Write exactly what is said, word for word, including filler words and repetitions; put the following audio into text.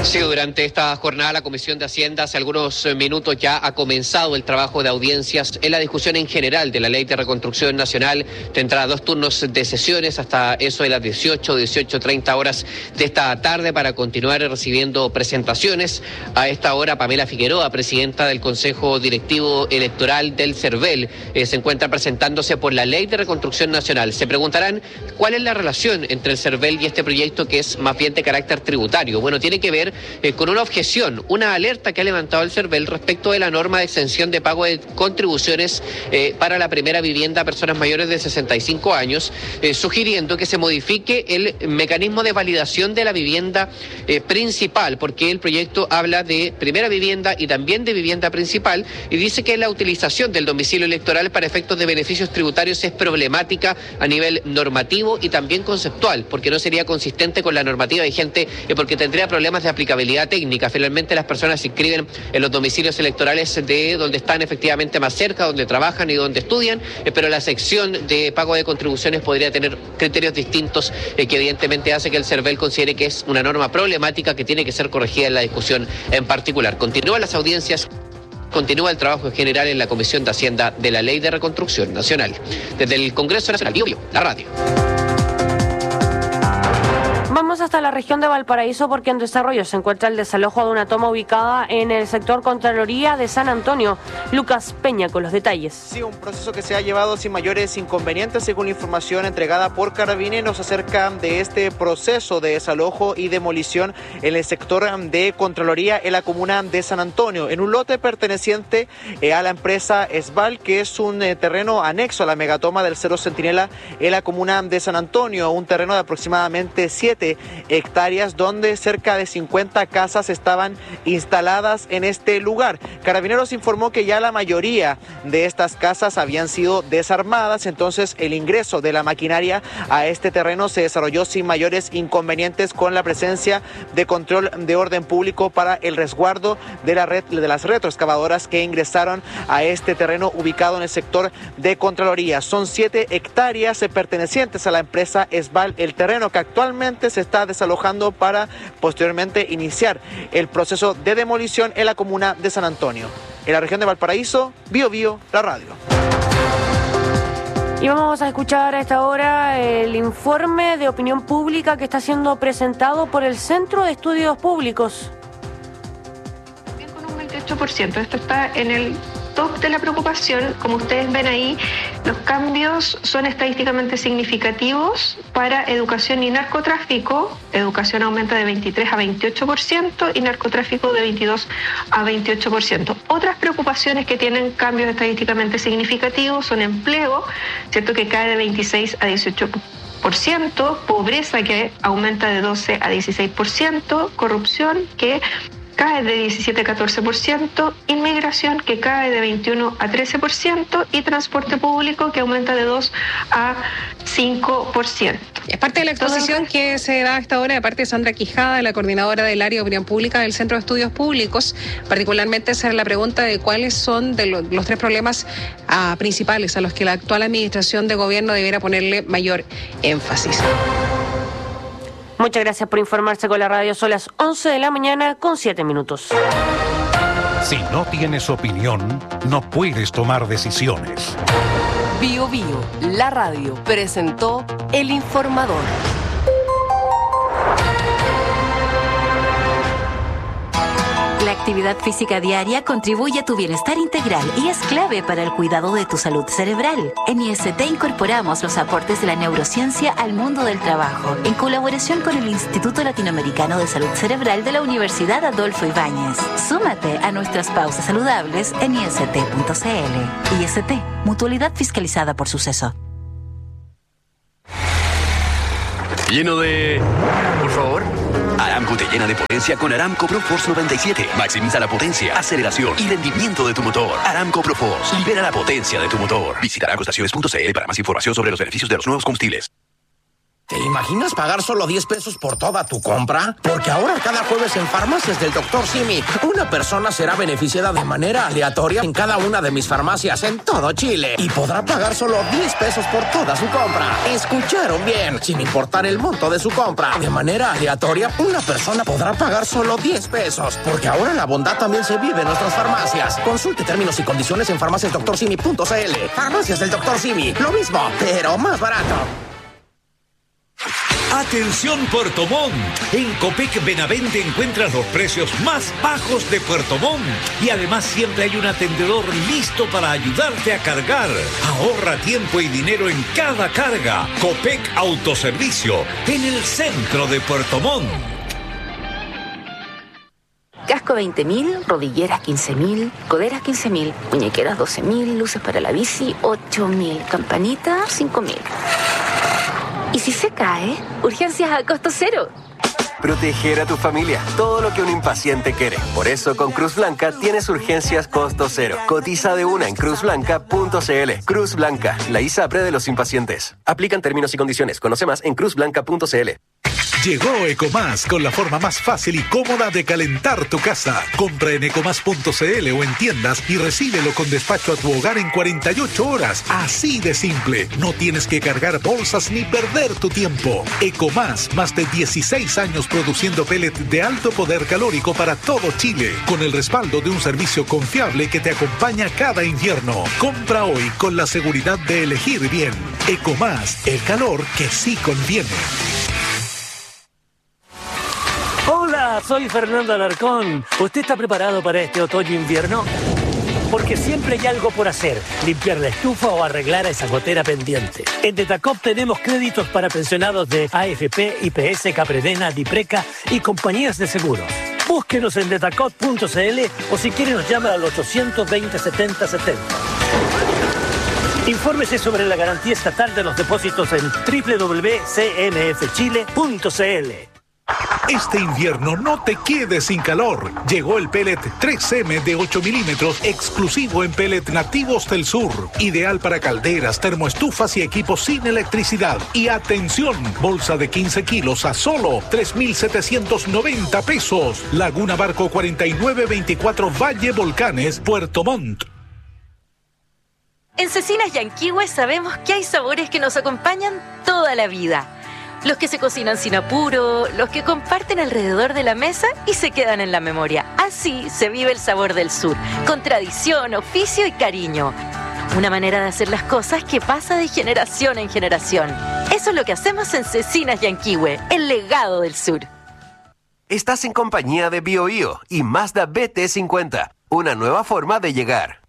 Sí, durante esta jornada la Comisión de Hacienda hace algunos minutos ya ha comenzado el trabajo de audiencias en la discusión en general de la Ley de Reconstrucción Nacional. Tendrá dos turnos de sesiones hasta eso de las dieciocho, dieciocho treinta horas de esta tarde para continuar recibiendo presentaciones. A esta hora Pamela Figueroa, presidenta del Consejo Directivo Electoral del CERVEL, eh, se encuentra presentándose por la Ley de Reconstrucción Nacional. Se preguntarán cuál es la relación entre el CERVEL y este proyecto que es más bien de carácter tributario. Bueno, tiene que ver Eh, con una objeción, una alerta que ha levantado el CERVEL respecto de la norma de exención de pago de contribuciones eh, para la primera vivienda a personas mayores de sesenta y cinco años, eh, sugiriendo que se modifique el mecanismo de validación de la vivienda eh, principal, porque el proyecto habla de primera vivienda y también de vivienda principal, y dice que la utilización del domicilio electoral para efectos de beneficios tributarios es problemática a nivel normativo y también conceptual, porque no sería consistente con la normativa vigente, eh, porque tendría problemas de aplicación aplicabilidad técnica. Finalmente las personas se inscriben en los domicilios electorales de donde están efectivamente más cerca, donde trabajan y donde estudian, eh, pero la sección de pago de contribuciones podría tener criterios distintos eh, que evidentemente hace que el CERVEL considere que es una norma problemática que tiene que ser corregida en la discusión en particular. Continúan las audiencias. Continúa el trabajo en general en la Comisión de Hacienda de la Ley de Reconstrucción Nacional. Desde el Congreso Nacional, Bio Bio, la radio. Vamos hasta la región de Valparaíso porque en desarrollo se encuentra el desalojo de una toma ubicada en el sector Contraloría de San Antonio. Lucas Peña con los detalles. Sí, un proceso que se ha llevado sin mayores inconvenientes según la información entregada por Carabineros acerca de este proceso de desalojo y demolición en el sector de Contraloría en la comuna de San Antonio, en un lote perteneciente eh, a la empresa Esval, que es un eh, terreno anexo a la megatoma del Cerro Centinela en la comuna de San Antonio, un terreno de aproximadamente siete hectáreas donde cerca de cincuenta casas estaban instaladas en este lugar. Carabineros informó que ya la mayoría de estas casas habían sido desarmadas, entonces el ingreso de la maquinaria a este terreno se desarrolló sin mayores inconvenientes con la presencia de control de orden público para el resguardo de, la red, de las retroexcavadoras que ingresaron a este terreno ubicado en el sector de Contraloría. Son siete hectáreas pertenecientes a la empresa Esval, el terreno que actualmente se está desalojando para posteriormente iniciar el proceso de demolición en la comuna de San Antonio. En la región de Valparaíso, Bio Bio, la radio. Y vamos a escuchar a esta hora el informe de opinión pública que está siendo presentado por el Centro de Estudios Públicos. Bien, con un veintiocho por ciento. Esto está en el top de la preocupación. Como ustedes ven ahí, los cambios son estadísticamente significativos para educación y narcotráfico. Educación aumenta de veintitrés a veintiocho por ciento y narcotráfico de veintidós a veintiocho por ciento. Otras preocupaciones que tienen cambios estadísticamente significativos son empleo, ¿cierto?, que cae de veintiséis a dieciocho por ciento, pobreza que aumenta de doce a dieciséis por ciento, corrupción que cae de diecisiete a catorce por ciento, inmigración que cae de veintiuno a trece por ciento y transporte público que aumenta de dos a cinco por ciento. Es parte de la exposición Todo... que se da a esta hora de parte de Sandra Quijada, la coordinadora del área de opinión pública del Centro de Estudios Públicos. Particularmente hacer la pregunta de cuáles son de lo, los tres problemas uh, principales a los que la actual administración de gobierno debiera ponerle mayor énfasis. Muchas gracias por informarse con la radio. Son las once de la mañana con siete minutos. Si no tienes opinión, no puedes tomar decisiones. Bio Bio, la radio, presentó El Informador. La actividad física diaria contribuye a tu bienestar integral y es clave para el cuidado de tu salud cerebral. En I S T incorporamos los aportes de la neurociencia al mundo del trabajo, en colaboración con el Instituto Latinoamericano de Salud Cerebral de la Universidad Adolfo Ibáñez. Súmate a nuestras pausas saludables en i s t punto c l. I S T, mutualidad fiscalizada por Suceso. Lleno de... Por favor. Aramco te llena de potencia con Aramco Pro Force noventa y siete. Maximiza la potencia, aceleración y rendimiento de tu motor. Aramco Pro Force. Libera la potencia de tu motor. Visita aramco estaciones punto c l para más información sobre los beneficios de los nuevos combustibles. ¿Te imaginas pagar solo diez pesos por toda tu compra? Porque ahora cada jueves en Farmacias del doctor Simi, una persona será beneficiada de manera aleatoria en cada una de mis farmacias en todo Chile y podrá pagar solo diez pesos por toda su compra. ¿Escucharon bien? Sin importar el monto de su compra. De manera aleatoria, una persona podrá pagar solo diez pesos. Porque ahora la bondad también se vive en nuestras farmacias. Consulte términos y condiciones en farmacias doctor simi punto c l. Farmacias del doctor Simi. Lo mismo, pero más barato. Atención Puerto Montt, en Copec Benavente encuentras los precios más bajos de Puerto Montt y además siempre hay un atendedor listo para ayudarte a cargar. Ahorra tiempo y dinero en cada carga. Copec Autoservicio, en el centro de Puerto Montt. Casco veinte mil, rodilleras quince mil, coderas quince mil, muñequeras doce mil, luces para la bici ocho mil, campanita cinco mil. ¿Y si se cae? Urgencias a costo cero. Proteger a tu familia, todo lo que un impaciente quiere. Por eso con Cruz Blanca tienes urgencias costo cero. Cotiza de una en cruz blanca punto c l. Cruz Blanca, la ISAPRE de los impacientes. Aplican términos y condiciones. Conoce más en cruz blanca punto c l. Llegó Ecomás con la forma más fácil y cómoda de calentar tu casa. Compra en ecomás punto c l o en tiendas y recíbelo con despacho a tu hogar en cuarenta y ocho horas. Así de simple. No tienes que cargar bolsas ni perder tu tiempo. Ecomás, más de dieciséis años produciendo pellet de alto poder calórico para todo Chile, con el respaldo de un servicio confiable que te acompaña cada invierno. Compra hoy con la seguridad de elegir bien. Ecomás, el calor que sí conviene. Hola, soy Fernando Alarcón. ¿Usted está preparado para este otoño-invierno? Porque siempre hay algo por hacer, limpiar la estufa o arreglar esa gotera pendiente. En Detacop tenemos créditos para pensionados de A F P, I P S, Capredena, Dipreca y compañías de seguros. Búsquenos en detacop punto c l o si quiere nos llama al ochocientos veinte setenta setenta. Infórmese sobre la garantía estatal de los depósitos en doble u doble u doble u punto c m f chile punto c l. Este invierno no te quedes sin calor. Llegó el pellet tres eme de ocho milímetros exclusivo en pellet nativos del sur. Ideal para calderas, termoestufas y equipos sin electricidad. Y atención, bolsa de quince kilos a solo tres mil setecientos noventa pesos. Laguna Barco cuarenta y nueve veinticuatro Valle Volcanes, Puerto Montt. En Cecinas Yanquihue sabemos que hay sabores que nos acompañan toda la vida. Los que se cocinan sin apuro, los que comparten alrededor de la mesa y se quedan en la memoria. Así se vive el sabor del sur, con tradición, oficio y cariño. Una manera de hacer las cosas que pasa de generación en generación. Eso es lo que hacemos en Cecinas Yanquihue, el legado del sur. Estás en compañía de BioBio y Mazda B T cincuenta, una nueva forma de llegar.